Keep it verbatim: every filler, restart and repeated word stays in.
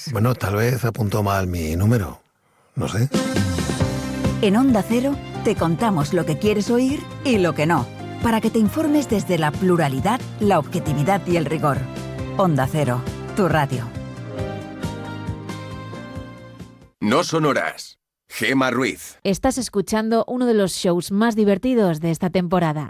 días. Bueno, tal vez apuntó mal mi número. No sé. En Onda Cero te contamos lo que quieres oír y lo que no, para que te informes desde la pluralidad, la objetividad y el rigor. Onda Cero, tu radio. No son horas. Gema Ruiz. Estás escuchando uno de los shows más divertidos de esta temporada.